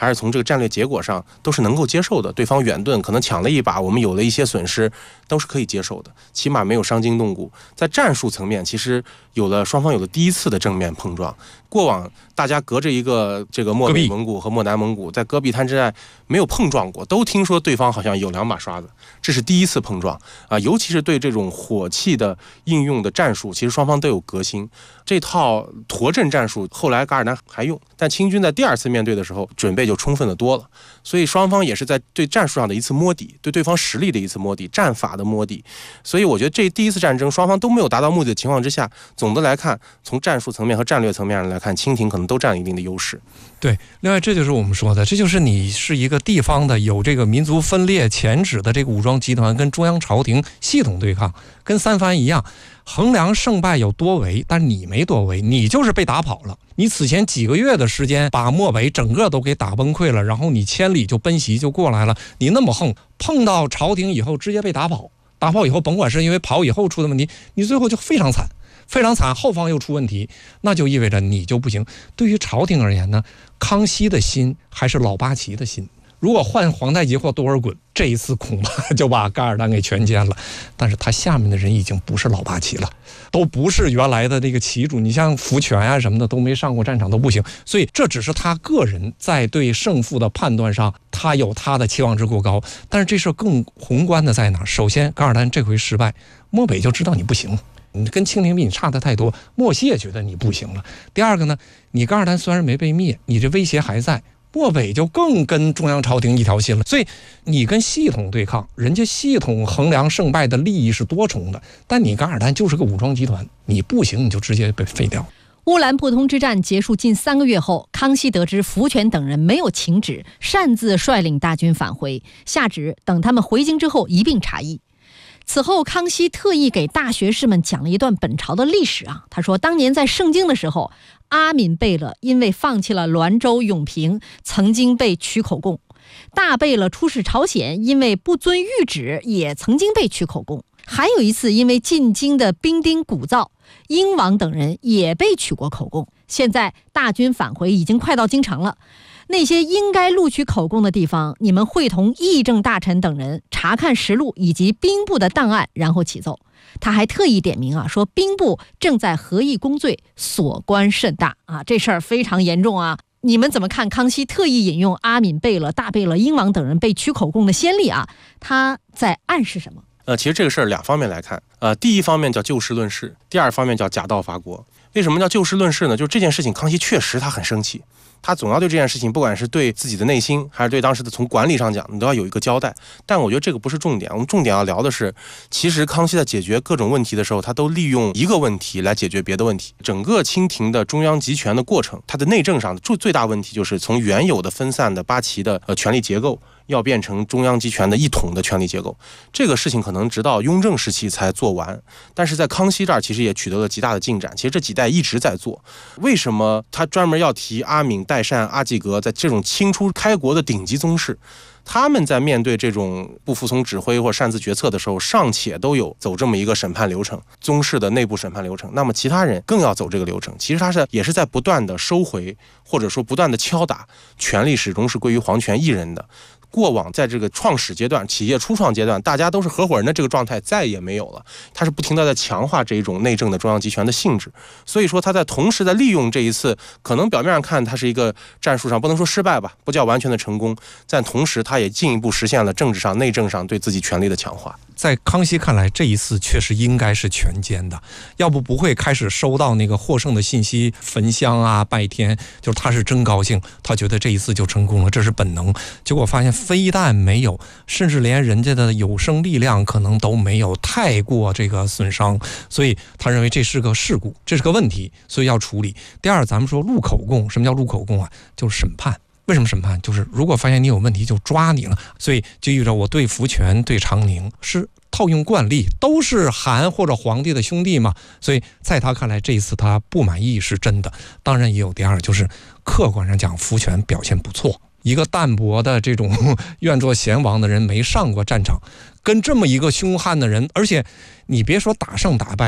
还是从这个战略结果上，都是能够接受的。对方远遁可能抢了一把，我们有了一些损失，都是可以接受的，起码没有伤筋动骨。在战术层面，其实双方有了第一次的正面碰撞。过往大家隔着一个这个漠北蒙古和漠南蒙古，在戈壁滩之战没有碰撞过，都听说对方好像有2把刷子，这是第一次碰撞啊！尤其是对这种火器的应用的战术，其实双方都有革新。这套驼阵战术后来噶尔丹还用，但清军在第2次面对的时候准备就充分的多了，所以双方也是在对战术上的一次摸底，对对方实力的一次摸底，战法的摸底。所以我觉得这第一次战争双方都没有达到目的的情况之下，总的来看，从战术层面和战略层面上来看，清廷可能都占了一定的优势。 对，另外这就是我们说的，这就是你是一个地方的有这个民族分裂潜质的这个武装集团跟中央朝廷系统对抗，跟三藩一样，衡量胜败有多为，但你没多为，你就是被打跑了。你此前几个月的时间把漠北整个都给打崩溃了，然后你千里就奔袭就过来了，你那么横，碰到朝廷以后直接被打跑，打跑以后甭管是因为跑以后出的问题，你最后就非常惨，非常惨，后方又出问题，那就意味着你就不行。对于朝廷而言呢，康熙的心还是老八旗的心。如果换皇太极或多尔衮，这一次恐怕就把噶尔丹给全歼了。但是他下面的人已经不是老八旗了，都不是原来的那个旗主，你像福全啊什么的都没上过战场都不行。所以这只是他个人在对胜负的判断上，他有他的期望值过高。但是这事更宏观的在哪？首先，噶尔丹这回失败，漠北就知道你不行。你跟清廷比，你差得太多，莫西也觉得你不行了。第二个呢，你噶尔丹虽然没被灭，你这威胁还在，漠北就更跟中央朝廷一条心了。所以你跟系统对抗，人家系统衡量胜败的利益是多重的，但你噶尔丹就是个武装集团，你不行你就直接被废掉。 乌兰布通之战结束近3个月后，康熙得知福全等人没有请旨，擅自率领大军返回，下旨等他们回京之后一并查议。此后，康熙特意给大学士们讲了一段本朝的历史啊。他说，当年在盛京的时候，阿敏贝勒因为放弃了滦州、永平，曾经被取口供；大贝勒出使朝鲜，因为不遵谕旨，也曾经被取口供。还有一次，因为进京的兵丁鼓噪，英王等人也被取过口供。现在大军返回，已经快到京城了。那些应该录取口供的地方，你们会同议政大臣等人查看实录以及兵部的档案，然后起奏。他还特意点名啊，说兵部正在合议公罪，所关甚大啊，这事儿非常严重啊。你们怎么看康熙特意引用阿敏贝勒、大贝勒、英王等人被取口供的先例啊？他在暗示什么？ 其实这个事儿2方面来看，第一方面叫就事论事，第2方面叫假道伐国。为什么叫就事论事呢？就是这件事情，康熙确实他很生气，他总要对这件事情，不管是对自己的内心，还是对当时的从管理上讲，你都要有一个交代。但我觉得这个不是重点，我们重点要聊的是，其实康熙在解决各种问题的时候，他都利用一个问题来解决别的问题。整个清廷的中央集权的过程，它的内政上的最大问题就是从原有的分散的八旗的权力结构，要变成中央集权的一统的权力结构。这个事情可能直到雍正时期才做完，但是在康熙这儿其实也取得了极大的进展。其实这几代一直在做。为什么他专门要提阿敏、代善、阿济格，在这种清初开国的顶级宗室，他们在面对这种不服从指挥或擅自决策的时候，尚且都有走这么一个审判流程，宗室的内部审判流程。那么其他人更要走这个流程。其实他也是在不断的收回，或者说不断的敲打，权力始终是归于皇权一人的。过往在这个创始阶段、企业初创阶段，大家都是合伙人的这个状态再也没有了。他是不停地在强化这一种内政的中央集权的性质。所以说他在同时在利用这一次，可能表面上看他是一个战术上不能说失败吧，不叫完全的成功，但同时他也进一步实现了政治上、内政上对自己权力的强化。 在康熙看来，这一次确实应该是全歼的，要不会开始收到那个获胜的信息，焚香啊、拜天，就是他是真高兴，他觉得这一次就成功了，这是本能。结果发现非但没有，甚至连人家的有生力量可能都没有太过这个损伤，所以他认为这是个事故，这是个问题，所以要处理。第二，咱们说录口供，什么叫录口供啊？就是审判。为什么审判？就是如果发现你有问题就抓你了。所以就意味着我对福全、对长宁是套用惯例，都是韩或者皇帝的兄弟嘛，所以在他看来这一次他不满意是真的。当然也有第二，就是客观上讲福全表现不错，一个淡泊的这种愿做贤王的人，没上过战场，跟这么一个凶悍的人，而且你别说打胜打败，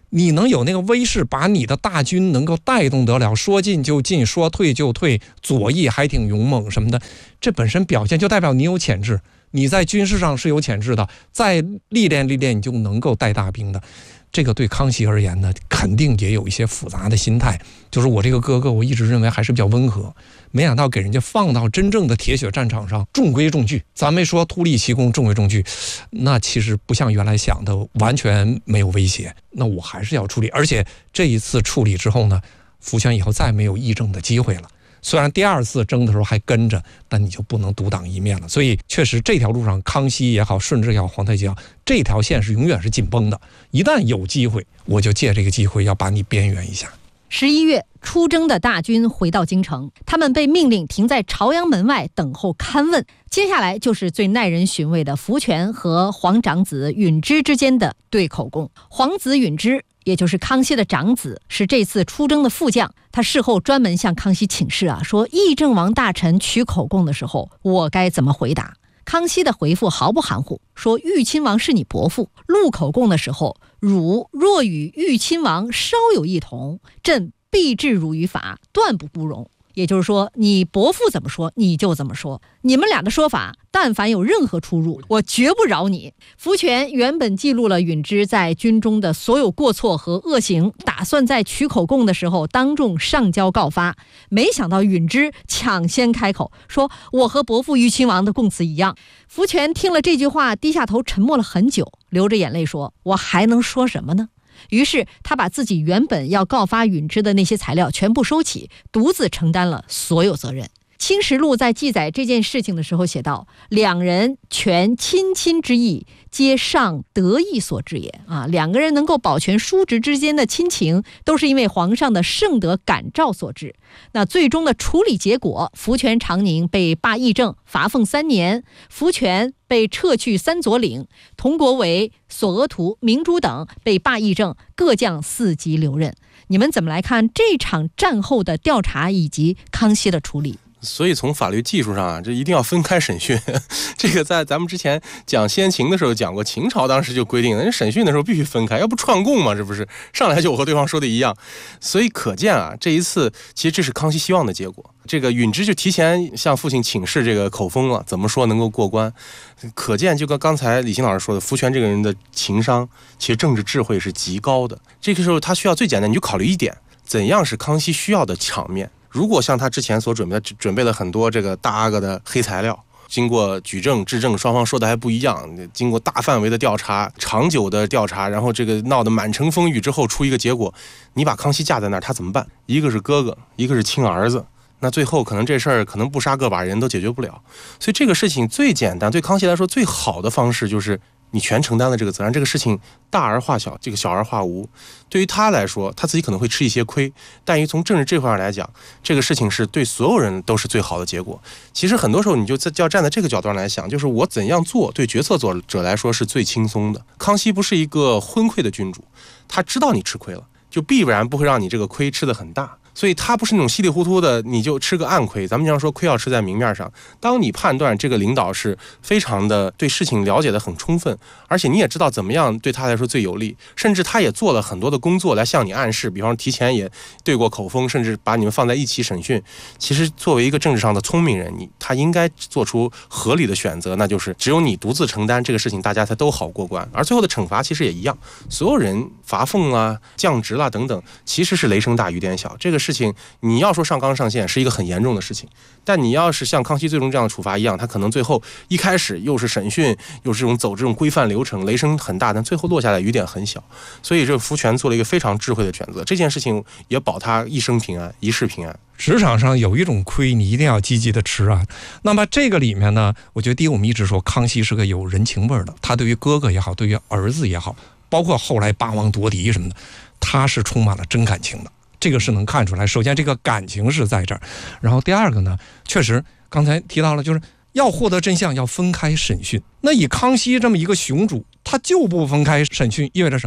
你能有那个威势，把你的大军能够带动得了，说进就进，说退就退，左翼还挺勇猛什么的，这本身表现就代表你有潜质，你在军事上是有潜质的，再历练历练你就能够带大兵的。这个对康熙而言呢，肯定也有一些复杂的心态，就是我这个哥哥我一直认为还是比较温和，没想到给人家放到真正的铁血战场上，中规中矩。咱没说突立奇功，中规中矩，那其实不像原来想的完全没有威胁，那我还是要处理。而且这一次处理之后呢，福全以后再没有议政的机会了。虽然第二次争的时候还跟着，但你就不能独当一面了。所以确实这条路上，康熙也好，顺治也好，皇太极也好，这条线是永远是紧绷的。一旦有机会，我就借这个机会要把你边缘一下。 11月，出征的大军回到京城，他们被命令停在朝阳门外等候勘问。接下来就是最耐人寻味的福全和皇长子允之之间的对口供。皇子允之，也就是康熙的长子，是这次出征的副将。他事后专门向康熙请示说议政王大臣取口供的时候，我该怎么回答？康熙的回复毫不含糊，说豫亲王是你伯父，录口供的时候，汝若与豫亲王稍有异同，朕必治汝于法，断不不容。也就是说，你伯父怎么说你就怎么说，你们俩的说法但凡有任何出入，我绝不饶你。福全原本记录了允之在军中的所有过错和恶行，打算在取口供的时候当众上交告发，没想到允之抢先开口，说我和伯父豫亲王的供词一样。福全听了这句话，低下头沉默了很久，流着眼泪说，我还能说什么呢？于是他把自己原本要告发允之的那些材料全部收起，独自承担了所有责任。清实录在记载这件事情的时候写道，两人全亲亲之意，皆上得意所致也。两个人能够保全叔侄之间的亲情，都是因为皇上的圣德感召所致。那最终的处理结果，福全长宁被罢议政，罚俸3年，福全被撤去三左领，佟国维、索额图、明珠等被罢议政，各降4级留任。你们怎么来看这场战后的调查以及康熙的处理？ 所以从法律技术上这一定要分开审讯。这个在咱们之前讲先秦的时候讲过，秦朝当时就规定了，人审讯的时候必须分开，要不串供嘛，这不是上来就我和对方说的一样。所以可见这一次其实这是康熙希望的结果。这个允之就提前向父亲请示这个口风了，怎么说能够过关？可见就跟刚才李欣老师说的，福全这个人的情商，其实政治智慧是极高的。这个时候他需要最简单，你就考虑一点，怎样是康熙需要的场面。如果像他之前所准备了很多这个大阿哥的黑材料，经过举证质证双方说的还不一样，经过大范围的调查，长久的调查，然后这个闹得满城风雨之后出一个结果，你把康熙架在那儿，他怎么办？一个是哥哥，一个是亲儿子，那最后可能这事儿可能不杀个把人都解决不了。所以这个事情最简单，对康熙来说最好的方式就是你全承担了这个责任，这个事情大而化小，这个小而化无。对于他来说，他自己可能会吃一些亏，但于从政治这块来讲，这个事情是对所有人都是最好的结果。其实很多时候你就要站在这个角度上来想，就是我怎样做对决策者来说是最轻松的。康熙不是一个昏聩的君主，他知道你吃亏了，就必然不会让你这个亏吃得很大。所以他不是那种稀里糊涂的你就吃个暗亏，咱们经常说亏要吃在明面上。当你判断这个领导是非常的对事情了解得很充分，而且你也知道怎么样对他来说最有利，甚至他也做了很多的工作来向你暗示，比方说提前也对过口风，甚至把你们放在一起审讯。其实作为一个政治上的聪明人，他应该做出合理的选择，那就是只有你独自承担这个事情，大家才都好过关。而最后的惩罚其实也一样，所有人罚俸降职等等，其实是雷声大雨点小。这个事情你要说上纲上线是一个很严重的事情，但你要是像康熙最终这样的处罚一样，他可能最后一开始又是审讯，又是走这种规范流程，雷声很大，但最后落下来雨点很小。所以这福全做了一个非常智慧的选择，这件事情也保他一生平安，一世平安。 职场上有一种亏你一定要积极的吃那么这个里面呢，我觉得第一，我们一直说康熙是个有人情味的，他对于哥哥也好，对于儿子也好，包括后来八王夺嫡什么的，他是充满了真感情的，这个是能看出来。首先这个感情是在这儿，然后第二个呢，确实刚才提到了，就是要获得真相要分开审讯。那以康熙这么一个雄主，他就不分开审讯，意味着什么？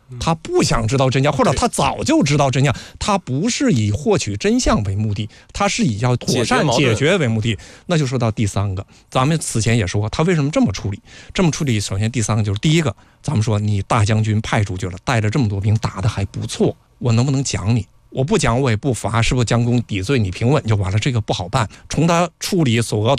他不想知道真相，或者他早就知道真相，他不是以获取真相为目的，他是以要妥善解决为目的。那就说到第三个，咱们此前也说他为什么这么处理？这么处理，首先第三个就是第一个，咱们说你大将军派出去了，带着这么多兵打得还不错，我能不能讲你？我不讲我也不罚，是不是将功抵罪？你平稳就完了，这个不好办。从他处理所额